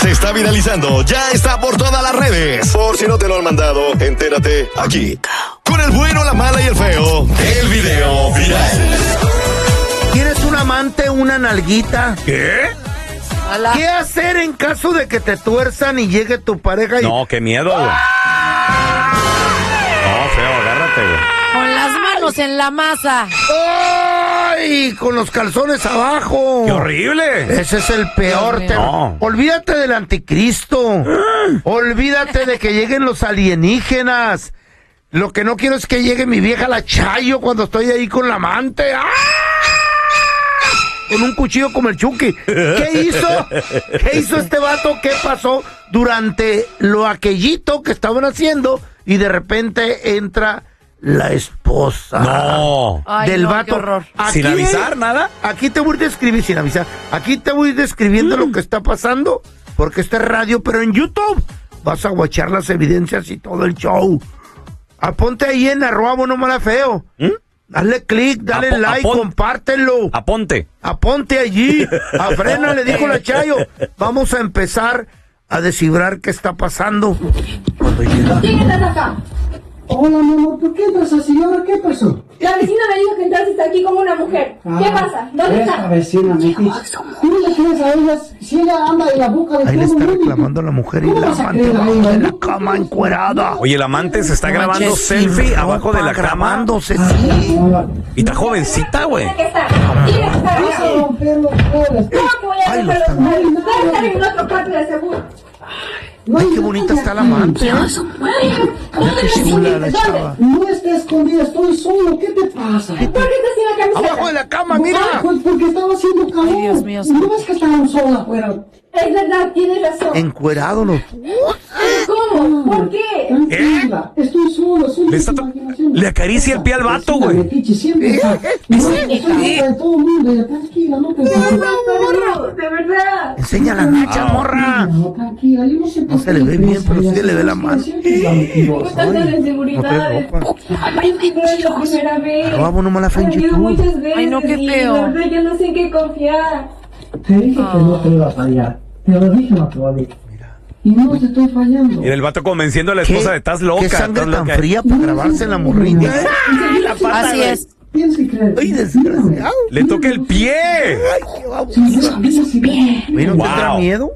se está viralizando ya está por todas las redes. Por si no te lo han mandado, entérate aquí. Con el bueno, la mala y el feo, el video viral. ¿Tienes un amante, una nalguita? ¿Qué? Hola. ¿Qué hacer en caso de que te tuerzan y llegue tu pareja y... No, qué miedo, güey. No, feo, agárrate, güey. Con las manos en la masa. ¡Ay! Con los calzones abajo. ¡Qué horrible! Ese es el peor. No. Olvídate del anticristo. Olvídate de que lleguen los alienígenas. Lo que no quiero es que llegue mi vieja la Chayo cuando estoy ahí con la amante. ¡Ah! Con un cuchillo como el Chucky. ¿Qué hizo? ¿Qué hizo este vato? ¿Qué pasó durante lo aquellito que estaban haciendo? Y de repente entra la esposa. No. Ay, Del no, vato. qué horror. ¿Sin avisar nada? Aquí te voy a describir sin avisar. Aquí te voy describiendo lo que está pasando. Porque este es radio, pero en YouTube vas a guachar las evidencias y todo el show. Aponte ahí en @buenomalafeo. Dale click, dale like, compártelo. Aponte allí. A frena, le dijo la Chayo. Vamos a empezar a descifrar qué está pasando. Cuando llega. ¿Quién estás acá? Hola, mi amor, ¿por qué entras así? ¿Ahora qué pasó? La vecina me dijo que entraste aquí como una mujer. ¿Qué pasa? ¿Dónde esta está? vecina, mi hija. ¿Tú no le crees a ella? Si ella anda en la boca de Ahí le todo está el mundo. reclamando a la mujer y ¿Cómo la vas a amante creer a abajo ella? de la cama encuerada. Oye, el amante se está No grabando manches, selfie abajo de la cama. grabándose, sí. Y está jovencita, güey. ¿Dónde está? ¿Quién está Vas a aquí? romper los muebles. ¿Cómo que voy a Ay, lo romper los están- muebles? Debe estar en otro cuarto de seguro. No, Ay, qué bonita está la amante. Mira qué chula la chava. No estés escondida, estoy solo. ¿Qué te pasa? ¿Por qué estás sin la camiseta? Abajo de la cama, mira. Ah, pues porque estaba haciendo calor. Ay, Dios mío, ¿No ves que estaban sola afuera? Es verdad, tienes razón. Encuerado los... ¿Cómo? ¿Por qué? Tranquila, estoy solo. Soy Le acaricia el pie al vato, güey. Metiche, siempre está. No, soy de todo el mundo. Ya, tranquila, no te preocupes. No, de verdad. Enseña la nacha, morra. No, tranquila, yo no sé por No se qué le ve bien, pero sí ella le ve la mano. siempre es la mentirosa. Con tantas No inseguridades. te ropa. No es la primera vez. @buenomalafeo en Ha habido YouTube. muchas veces. Ay, no, qué y feo. la verdad, yo no sé en qué confiar. Te dije que no te iba a fallar. Te lo dije, Macaulay. Y no te estoy fallando. Y el vato convenciendo a la esposa de estás loca. ¿Qué sangre estás tan loca". fría para grabarse en la morrilla? Así es. Tienes que creer. ¡Ay, desgraciado! Le toca el pie. ¡Ay, qué baboso! Sí. ¿No Wow. tendrá miedo?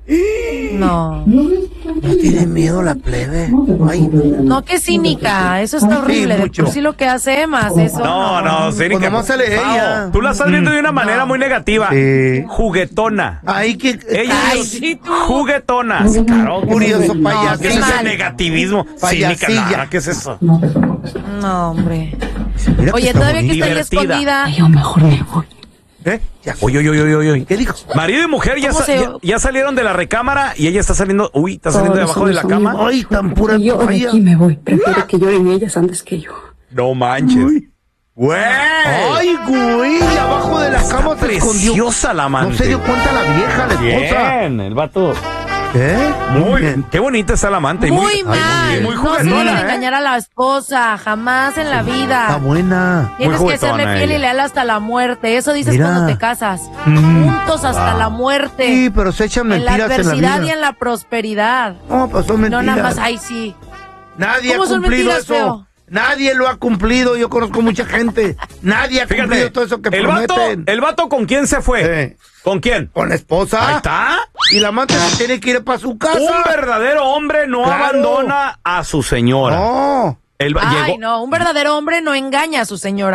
No. ¿No ves? No tiene miedo la plebe. No te Ay, preocupes. No, que cínica. Eso está horrible. De mucho. por sí lo que hace más eso. No, pues nomás sale ella. Tú la estás viendo de una manera muy negativa. Sí. Juguetona. Ay, que... Ella Ay, es sí, tú. juguetona. Claro, curioso, ¿qué es ese payasilla. negativismo? Payasilla. Cínica, nada, ¿qué es eso? No te preocupes. No, hombre. Mira que Oye, está todavía que bonita. está ahí Divertida. escondida. Yo mejor me voy. ¿Eh? Ya. Oye. ¿Qué dijo? Marido y mujer ya, ¿Cómo ya salieron de la recámara y ella está saliendo. Uy, está saliendo de abajo de la cama. Ay, tan pura Yo de toalla. aquí me voy. Prefiero que lloren ellas antes que yo. No manches. Güey. Ay, güey, abajo de la cama se escondió. Preciosa la amante. No se dio cuenta la vieja, la esposa. Bien, el vato. ¿Eh? Muy bien. Qué bonita está la amante. y Muy mal. Ay, muy No se juguetona, debe ¿eh? engañar a la esposa. Jamás en la Está vida. buena. Tienes Muy que serle juguetona fiel y ella. leal hasta la muerte. Eso dices Mira. cuando te casas. Juntos hasta la muerte. Sí, pero se echan En la mentiras en la adversidad y vida. en la prosperidad. No, pues son mentiras. No nada más, ay sí. Nadie ha ¿Cómo son cumplido mentiras, eso. feo? Nadie lo ha cumplido. Yo conozco mucha gente. Nadie ha Fíjate, cumplido todo eso que el prometen. vato ¿con quién se fue? ¿Con quién? Con la esposa. Ahí está. Y la amante se tiene que ir para su casa. Un verdadero hombre no Claro. abandona a su señora. No. Ay, no, un verdadero hombre no engaña a su señora.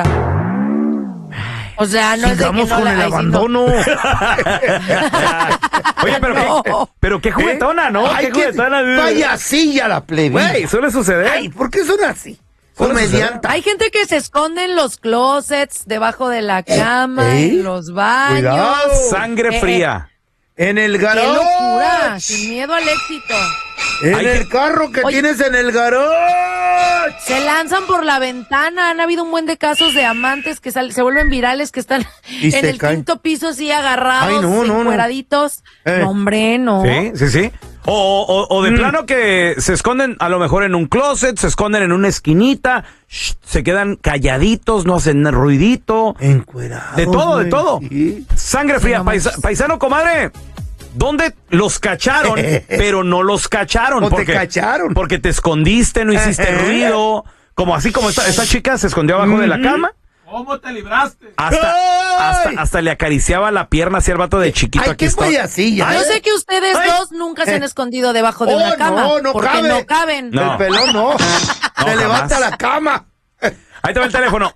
O sea, no es de que Sigamos no con la... el ay, sí, no. abandono. Oye, pero qué juguetona, ¿no? Ay, Qué juguetona. payasilla la plebe. Güey, suele suceder. Ay, ¿por qué son así? Suele Comedianta. Hay gente que se esconde en los closets, debajo de la cama, ¿Eh? en los baños. Cuidado. Sangre fría. En el ¡Qué garage. locura! Sin miedo al éxito. En Hay el que- carro que Oye. tienes en el garage. Se lanzan por la ventana. Han habido un buen de casos de amantes que se vuelven virales, que están Y en se el caen. quinto piso así agarrados, Ay, no. encueraditos. No, hombre, no. Sí. O de plano que se esconden a lo mejor en un closet, se esconden en una esquinita, se quedan calladitos, no hacen ruidito. Encuerados. De todo, de güey, todo. sí. Sangre fría, no manches. paisano, comadre. ¿Dónde los cacharon, pero no los cacharon? O te cacharon. Porque te escondiste, no hiciste ruido. Como esta chica se escondió abajo de la cama. ¿Cómo te libraste? Hasta le acariciaba la pierna hacia el vato de chiquito. Ay, Aquí qué estoy. payasilla. Yo sé que ustedes dos nunca se han escondido debajo de una cama. No porque cabe. no caben. No. El pelón no. Se levanta la cama. Ahí te va el teléfono.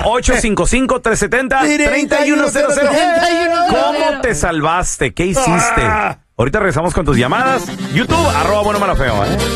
1-855-370-3100. ¿Cómo te salvaste? ¿Qué hiciste? Ahorita regresamos con tus llamadas. YouTube, @bueno malo feo,